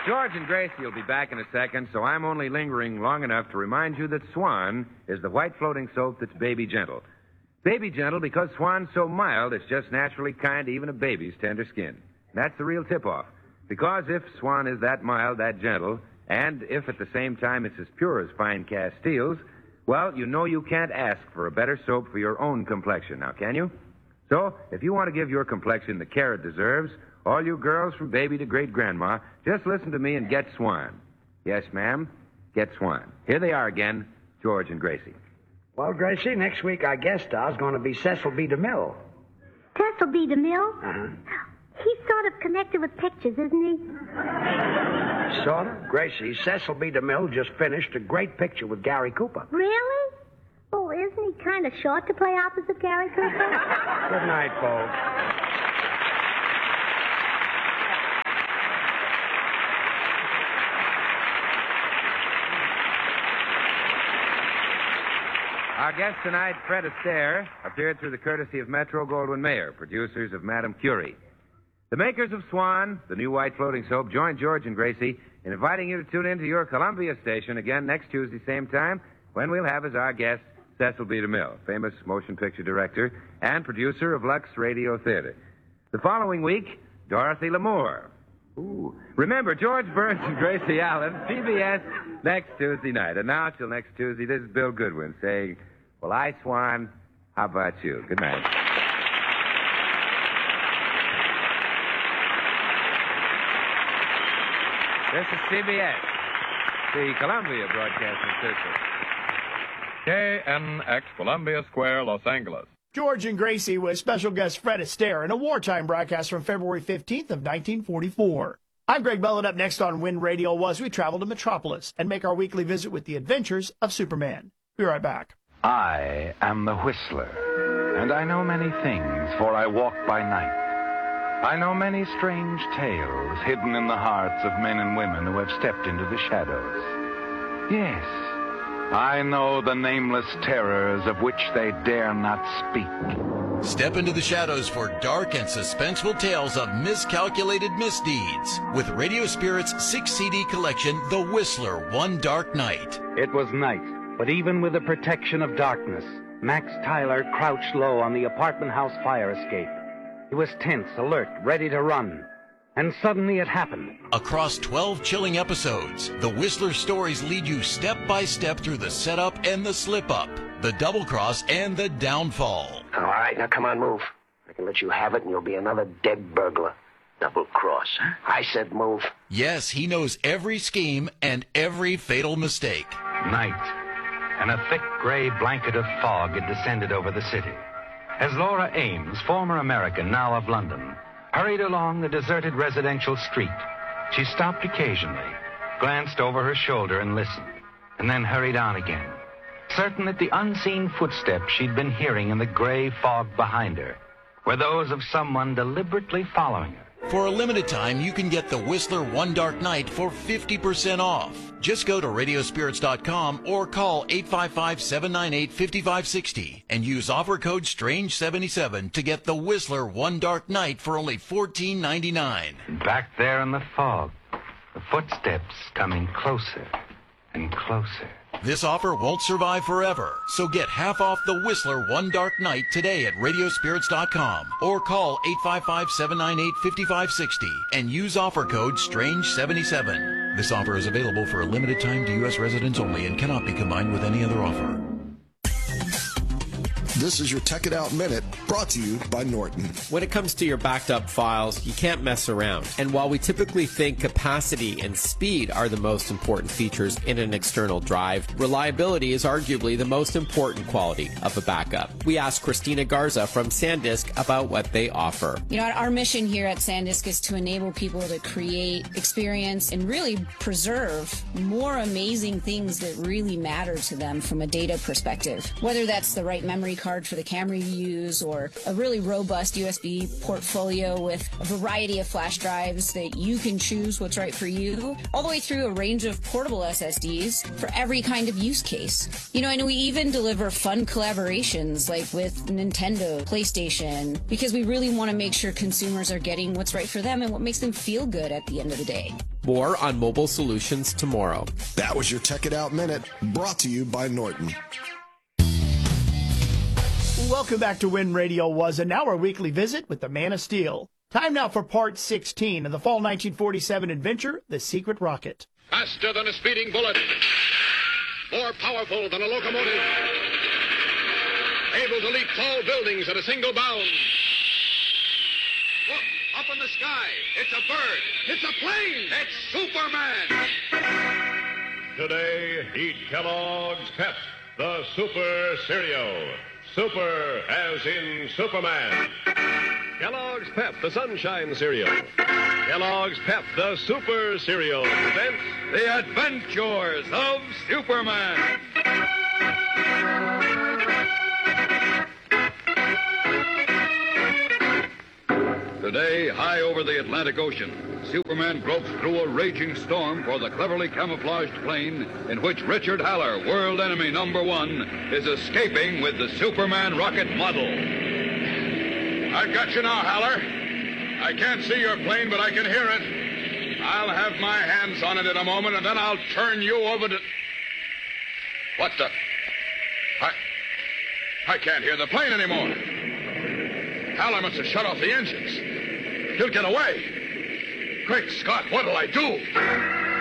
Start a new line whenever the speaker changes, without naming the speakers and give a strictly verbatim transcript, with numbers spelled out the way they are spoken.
George and Gracie will be back in a second, so I'm only lingering long enough to remind you that Swan is the white floating soap that's baby gentle. Baby gentle because Swan's so mild, it's just naturally kind to even a baby's tender skin. That's the real tip-off. Because if Swan is that mild, that gentle, and if at the same time it's as pure as fine cast steels, well, you know you can't ask for a better soap for your own complexion, now can you? So, if you want to give your complexion the care it deserves, all you girls from baby to great-grandma, just listen to me and get Swan. Yes, ma'am, get Swan. Here they are again, George and Gracie.
Well, Gracie, next week our guest star is going to be Cecil B. DeMille.
Cecil B. DeMille?
Uh-huh.
He's sort of connected with pictures, isn't he?
Sort of. Gracie, Cecil B. DeMille just finished a great picture with Gary Cooper.
Really? Oh, isn't he kind of short to play opposite Gary Cooper?
Good night, folks.
Our guest tonight, Fred Astaire, appeared through the courtesy of Metro-Goldwyn-Mayer, producers of Madame Curie. The makers of Swan, the new white floating soap, join George and Gracie in inviting you to tune in to your Columbia station again next Tuesday, same time, when we'll have as our guest Cecil B. DeMille, famous motion picture director and producer of Lux Radio Theater. The following week, Dorothy Lamour. Ooh. Remember, George Burns and Gracie Allen, C B S, next Tuesday night. And now, till next Tuesday, this is Bill Goodwin saying, well, I, Swan, how about you? Good night. This is C B S, the Columbia Broadcasting System.
K N X, Columbia Square, Los Angeles.
George and Gracie with special guest Fred Astaire in a wartime broadcast from February fifteenth of nineteen forty-four. I'm Greg Bell, and up next on Wind Radio was we travel to Metropolis and make our weekly visit with the adventures of Superman. Be right back.
I am the Whistler, and I know many things, for I walk by night. I know many strange tales hidden in the hearts of men and women who have stepped into the shadows. Yes, I know the nameless terrors of which they dare not speak.
Step into the shadows for dark and suspenseful tales of miscalculated misdeeds with Radio Spirit's six C D collection, The Whistler, One Dark Night.
It was night, but even with the protection of darkness, Max Tyler crouched low on the apartment house fire escape. He was tense, alert, ready to run. And suddenly it happened.
Across twelve chilling episodes, the Whistler stories lead you step by step through the setup and the slip-up, the double-cross and the downfall.
All right, now come on, move. I can let you have it and you'll be another dead burglar. Double-cross. I said move.
Yes, he knows every scheme and every fatal mistake.
Night, and a thick gray blanket of fog had descended over the city. As Laura Ames, former American, now of London, hurried along the deserted residential street, she stopped occasionally, glanced over her shoulder and listened, and then hurried on again, certain that the unseen footsteps she'd been hearing in the gray fog behind her were those of someone deliberately following her.
For a limited time, you can get the Whistler One Dark Night for fifty percent off. Just go to radio spirits dot com or call eight five five, seven nine eight, five five six zero and use offer code strange seventy-seven to get the Whistler One Dark Night for only fourteen ninety-nine.
Back there in the fog, the footsteps coming closer and closer.
This offer won't survive forever, so get half off the Whistler One Dark Night today at radio spirits dot com or call eight five five, seven nine eight, five five six zero and use offer code strange seventy-seven. This offer is available for a limited time to U S residents only and cannot be combined with any other offer.
This is your Tech It Out Minute, brought to you by Norton.
When it comes to your backed up files, you can't mess around. And while we typically think capacity and speed are the most important features in an external drive, reliability is arguably the most important quality of a backup. We asked Christina Garza from SanDisk about what they offer.
You know, our mission here at SanDisk is to enable people to create, experience, and really preserve more amazing things that really matter to them from a data perspective. Whether that's the right memory card for the camera you use, or a really robust U S B portfolio with a variety of flash drives that you can choose what's right for you, all the way through a range of portable S S Ds for every kind of use case. You know, and we even deliver fun collaborations like with Nintendo, PlayStation, because we really want to make sure consumers are getting what's right for them and what makes them feel good at the end of the day.
More on mobile solutions tomorrow.
That was your Tech It Out Minute, brought to you by Norton.
Welcome back to Win Radio Was, and now our weekly visit with the Man of Steel. Time now for part sixteen of the fall nineteen forty-seven adventure, The Secret Rocket.
Faster than a speeding bullet. More powerful than a locomotive. Able to leap tall buildings at a single bound. Look, up in the sky. It's a bird. It's a plane. It's Superman.
Today, eat Kellogg's Pep, the Super Cereal. Super as in Superman. Kellogg's Pep, the Sunshine Cereal. Kellogg's Pep, the Super Cereal, presents
The Adventures of Superman. Today, high over the Atlantic Ocean, Superman gropes through a raging storm for the cleverly camouflaged plane in which Richard Haller, world enemy number one, is escaping with the Superman rocket model. I've got you now, Haller. I can't see your plane, but I can hear it. I'll have my hands on it in a moment, and then I'll turn you over to... What the... I... I can't hear the plane anymore. Haller must have shut off the engines. He'll get away. Great Scott, what'll I do?